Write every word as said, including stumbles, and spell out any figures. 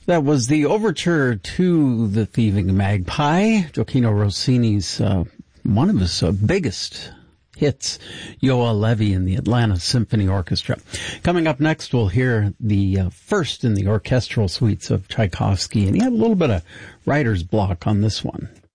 That was the overture to The Thieving Magpie, Gioacchino Rossini's, uh, one of his uh, biggest hits, Yoa Levi and the Atlanta Symphony Orchestra. Coming up next, we'll hear the uh, first in the orchestral suites of Tchaikovsky, and he had a little bit of writer's block on this one.